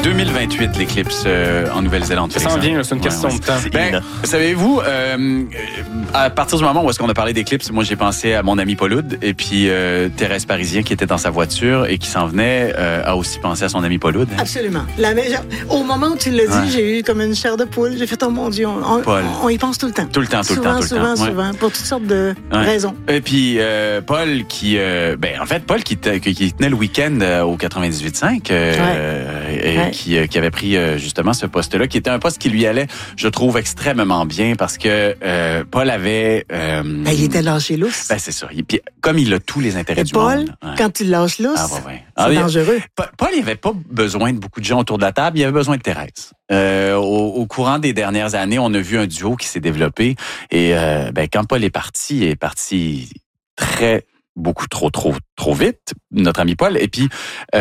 2028, l'éclipse en Nouvelle-Zélande. Ça s'en vient, c'est une question de temps. Savez-vous, à partir du moment où est-ce qu'on a parlé d'éclipse, moi j'ai pensé à mon ami Paul-Oud et puis Thérèse Parisien qui était dans sa voiture et qui s'en venait a aussi pensé à son ami Paul-Oud. Hein? Absolument. Au moment où tu l'as dit, j'ai eu comme une chair de poule. J'ai fait, oh mon Dieu, on y pense tout le temps. Tout le temps. Souvent, pour toutes sortes de raisons. Et puis Paul qui tenait le week-end au 98.5 qui avait pris justement ce poste-là, qui était un poste qui lui allait, je trouve, extrêmement bien parce que Paul avait... il était lâché lousse. C'est ça. Puis, comme il a tous les intérêts du Paul, monde. quand tu lâches lousse, c'est dangereux. Paul, il avait pas besoin de beaucoup de gens autour de la table, il avait besoin de Thérèse. Au courant des dernières années, on a vu un duo qui s'est développé et quand Paul est parti beaucoup trop vite, notre ami Paul. Et puis,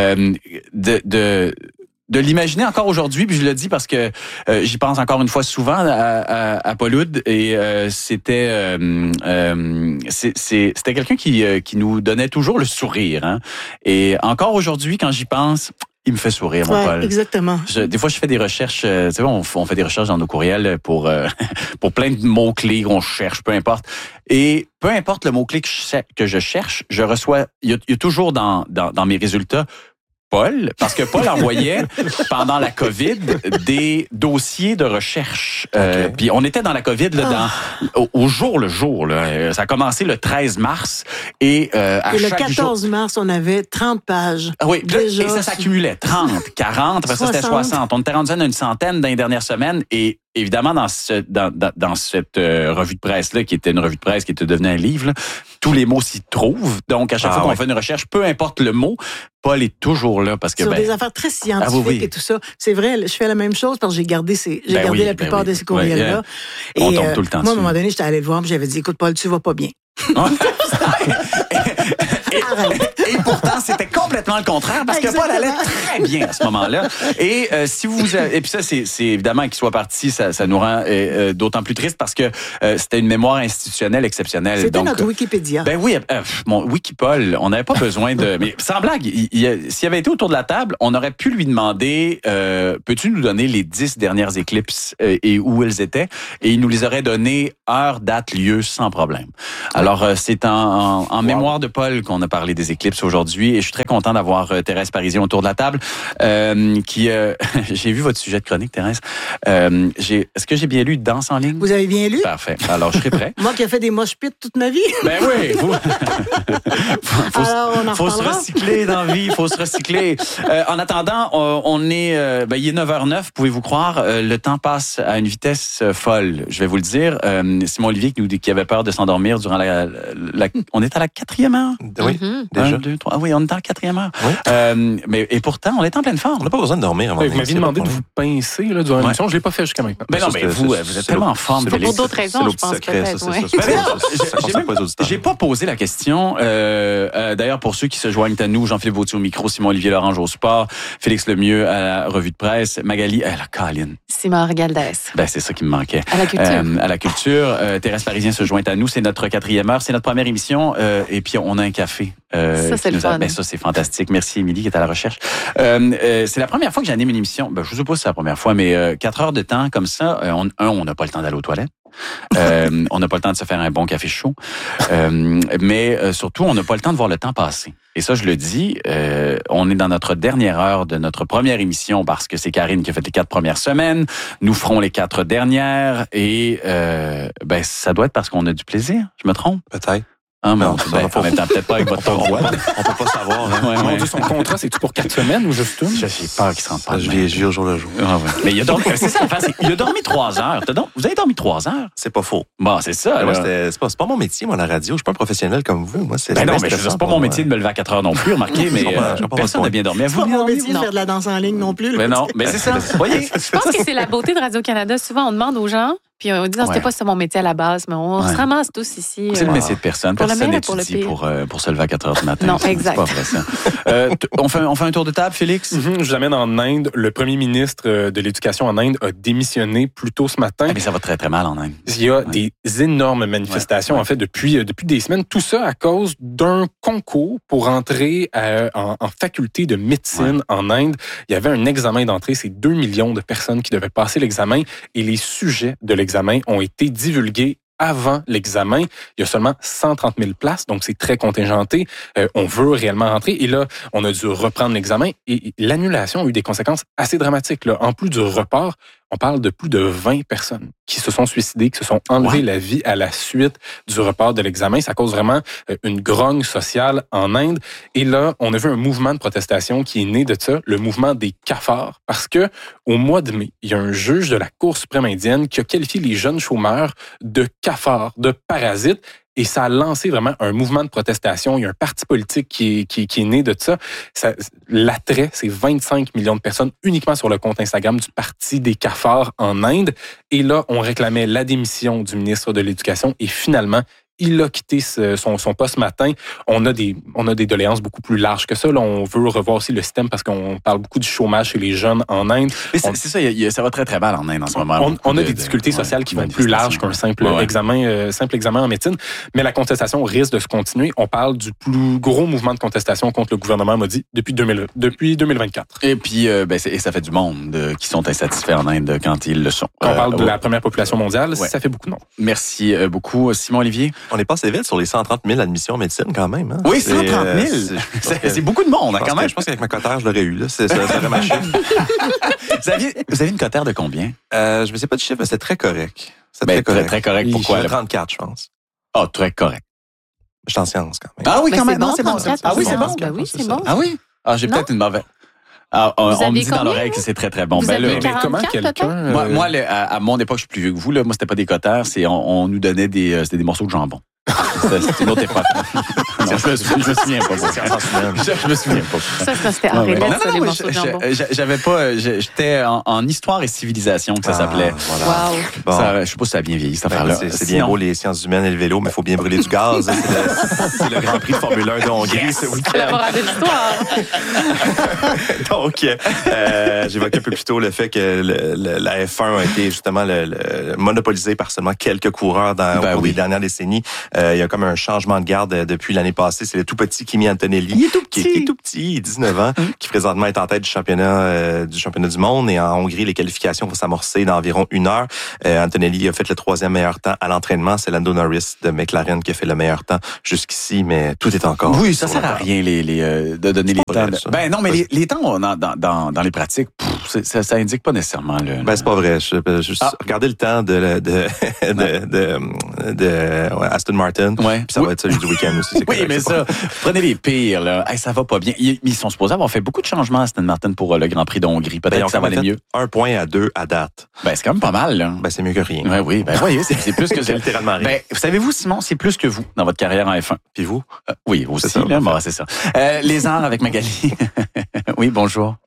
de l'imaginer encore aujourd'hui, puis je le dis parce que j'y pense encore une fois souvent à Paul-Oud et c'était quelqu'un qui nous donnait toujours le sourire. Hein? Et encore aujourd'hui, quand j'y pense, il me fait sourire, mon Paul. Exactement. Des fois, je fais des recherches. Tu sais, on fait des recherches dans nos courriels pour plein de mots-clés qu'on cherche, peu importe. Et peu importe le mot-clé que je cherche, je reçois... Il y a toujours dans mes résultats Paul, parce que Paul envoyait pendant la COVID des dossiers de recherche. Puis on était dans la COVID là, au jour le jour. Là. Ça a commencé le 13 mars et le 14 mars, on avait 30 pages. Oui, et ça s'accumulait. 30, 40, après 60. Ça c'était 60. On était rendu à une centaine dans les dernières semaines et évidemment, dans cette revue de presse-là, qui était une revue de presse qui était devenue un livre, là, tous les mots s'y trouvent. Donc, à chaque fois qu'on fait une recherche, peu importe le mot, Paul est toujours là parce que... Sur des affaires très scientifiques et tout ça. C'est vrai, je fais la même chose parce que j'ai gardé la plupart de ces courriels-là. On tombe tout le temps moi, à un moment donné, j'étais allé le voir et j'avais dit, écoute, Paul, tu vas pas bien. Et pourtant, c'était complètement le contraire parce que Paul allait très bien à ce moment-là. Et et puis ça, c'est évidemment qu'il soit parti, ça nous rend d'autant plus triste parce que c'était une mémoire institutionnelle exceptionnelle. C'était notre Wikipédia. Ben oui, mon Wikipol, on n'avait pas besoin de... Mais sans blague, s'il avait été autour de la table, on aurait pu lui demander peux-tu nous donner les 10 dernières éclipses et où elles étaient? Et il nous les aurait donné heure, date, lieu, sans problème. Alors, c'est en mémoire de Paul qu'on a parlé des éclipses aujourd'hui et je suis très content d'avoir Thérèse Parisien autour de la table j'ai vu votre sujet de chronique, Thérèse. Est-ce que j'ai bien lu Danse en ligne? Vous avez bien lu? Parfait. Alors, je serai prêt. Moi qui ai fait des mosh pits toute ma vie. Ben oui! Faut se recycler dans la vie, faut se recycler. En attendant, on est... il est 9h09, pouvez-vous croire? Le temps passe à une vitesse folle, je vais vous le dire. Simon Olivier qui avait peur de s'endormir durant on est à la 4e heure? Oui, déjà. 1, 2, 3. Ah oui, on est à la 4e heure. Oui. Et pourtant, on est en pleine forme. On n'a pas besoin de dormir avant. Vous m'aviez demandé de vous pincer là, durant l'émission. Je ne l'ai pas fait jusqu'à maintenant. Mais non, mais vous êtes tellement en forme. Pour d'autres raisons, je pense peut-être. J'ai pas posé la question. D'ailleurs, pour ceux qui se joignent à nous, Jean-Philippe Vautier au micro, Simon-Olivier Lorange au sport, Félix Lemieux à la revue de presse, Magali à la Caroline. Simon Galdès. C'est ça qui me manquait. À la culture. À la culture. Thérèse Parisien se joint à nous. C'est notre 4e heure. C'est notre première émission. Et puis, on a un café. Ça, c'est le fun. Ça, c'est fantastique. Merci, Émilie, qui est à la recherche. C'est la première fois que j'anime une émission. Je ne sais pas si c'est la première fois, mais 4 heures de temps comme ça, on n'a pas le temps d'aller aux toilettes. On n'a pas le temps de se faire un bon café chaud. Mais surtout, on n'a pas le temps de voir le temps passer. Et ça, je le dis, on est dans notre dernière heure de notre première émission parce que c'est Karine qui a fait les 4 premières semaines. Nous ferons les 4 dernières et ça doit être parce qu'on a du plaisir. Je me trompe? Peut-être. En même temps, peut-être pas avec votre voix. On peut pas savoir. Hein. Mon Dieu, son contrat, c'est-tu pour 4 semaines ou juste une? J'ai peur qu'il se rende pas. Je vis au jour le jour. Mais il a dormi, c'est ça, il a dormi 3 heures. Vous avez dormi 3 heures? C'est pas faux. Bon, c'est ça. Moi, c'est pas mon métier, moi, la radio. Je suis pas un professionnel comme vous. Moi, c'est non, mais c'est pas mon métier de me lever à 4 heures non plus, remarquez, mais personne n'a bien dormi. C'est pas mon métier de faire de la danse en ligne non plus. Mais non, mais c'est ça. Voyez? Je pense que c'est la beauté de Radio-Canada. Souvent, on demande aux gens, puis on dit, non, c'était pas ça mon métier à la base, mais on se ramasse tous ici. C'est le métier de personne. Pour Personne le meilleur, n'étudie pour se lever à 4 heures du matin. Non, exact. C'est pas vrai, ça. On fait un tour de table, Félix? Je vous amène en Inde. Le premier ministre de l'Éducation en Inde a démissionné plus tôt ce matin. Mais ça va très, très mal en Inde. Il y a des énormes manifestations, en fait, depuis des semaines. Tout ça à cause d'un concours pour entrer en faculté de médecine en Inde. Il y avait un examen d'entrée. C'est 2 millions de personnes qui devaient passer l'examen et les sujets de l'examen ont été divulgués avant l'examen. Il y a seulement 130 000 places, donc c'est très contingenté. On veut réellement rentrer. Et là, on a dû reprendre l'examen et l'annulation a eu des conséquences assez dramatiques. Là. En plus du report, on parle de plus de 20 personnes qui se sont suicidées, qui se sont enlevées la vie à la suite du report de l'examen. Ça cause vraiment une grogne sociale en Inde. Et là, on a vu un mouvement de protestation qui est né de ça, le mouvement des cafards, parce que au mois de mai, il y a un juge de la Cour suprême indienne qui a qualifié les jeunes chômeurs de cafards, de parasites. Et ça a lancé vraiment un mouvement de protestation. Il y a un parti politique qui est né de ça. L'attrait, c'est 25 millions de personnes uniquement sur le compte Instagram du Parti des cafards en Inde. Et là, on réclamait la démission du ministre de l'Éducation. Et finalement, il a quitté son poste ce matin. On a des doléances beaucoup plus larges que ça. Là, on veut revoir aussi le système parce qu'on parle beaucoup du chômage chez les jeunes en Inde. C'est ça, ça va très, très mal en Inde en ce moment. On a des difficultés sociales qui vont plus larges qu'un simple examen en médecine. Mais la contestation risque de se continuer. On parle du plus gros mouvement de contestation contre le gouvernement, m'a dit, depuis 2024. Et puis, ça fait du monde qui sont insatisfaits en Inde quand ils le sont. Quand on parle de la première population mondiale, ça fait beaucoup de monde. Merci beaucoup, Simon-Olivier. On est passé vite sur les 130 000 admissions en médecine quand même. Hein? Oui, 130 000! C'est beaucoup de monde, quand même. Je pense qu'avec ma cotère, je l'aurais eu. Là. Ça aurait marché. Vous avez une cotère de combien? Je ne sais pas du chiffre, mais c'est très correct. C'est très correct. Très correct. Pourquoi? 34, je pense. Ah, très correct. Je suis en sciences quand même. Ah oui, quand même. Bon, c'est bon. Ah oui, c'est bon. Oui, c'est bon. Ah oui? Ah, j'ai peut-être une mauvaise... on me dit dans l'oreille que c'est très, très bon. Vous avez 44, comment quelqu'un... Moi, à mon époque, je suis plus vieux que vous. Là. Moi, c'était pas des cotères, on nous donnait c'était des morceaux de jambon. C'était une autre époque. Non, je me souviens pas. Je me souviens pas. Ça c'était en relève, ça, les morceaux de jambon. J'avais pas... J'étais en histoire et civilisation, que ça s'appelait. Voilà. Wow. Bon. Ça, je sais pas si ça a bien vieilli, cette affaire-là. C'est bien beau, les sciences humaines et le vélo, mais il faut bien brûler du gaz. C'est le Grand Prix de Formule 1 de Hongrie ce week-end. C'est la morale de l'histoire. Donc, j'évoquais un peu plus tôt le fait que la F1 a été justement monopolisée par seulement quelques coureurs au cours des dernières décennies. Il y a comme un changement de garde depuis l'année passée. C'est le tout petit Kimi Antonelli. Il est tout petit. Qui est tout petit, il a 19 ans, qui présentement est en tête du championnat du monde. Et en Hongrie, les qualifications vont s'amorcer dans environ 1 heure. Antonelli a fait le 3e meilleur temps à l'entraînement. C'est Lando Norris de McLaren qui a fait le meilleur temps jusqu'ici, mais tout est encore... Oui, ça sert à rien de donner les temps. Non, mais les temps dans les pratiques, ça indique pas nécessairement le... c'est pas vrai. Regardez le temps de Aston Martin. Puis ça va être celui du week-end aussi. Oui, mais ça, prenez les pires, là. Hey, ça va pas bien. Ils sont supposés avoir fait beaucoup de changements à Aston Martin pour le Grand Prix de Hongrie. Peut-être que ça va aller mieux. 1 point à 2 à date. C'est quand même pas mal, là. C'est mieux que rien. Oui, voyez, c'est plus que... C'est littéralement rien. Savez-vous, Simon, c'est plus que vous dans votre carrière en F1. Puis vous? Oui, aussi, c'est ça. Les arts avec Magali. Oui, bonjour.